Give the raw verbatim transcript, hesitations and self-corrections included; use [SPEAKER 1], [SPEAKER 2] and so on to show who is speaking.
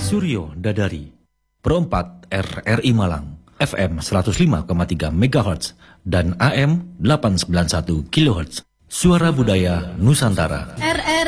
[SPEAKER 1] Suryo Dadari, Perempat R R I Malang, F M seratus lima koma tiga megahertz dan A M delapan ratus sembilan puluh satu kilohertz. Suara Budaya Nusantara.
[SPEAKER 2] R R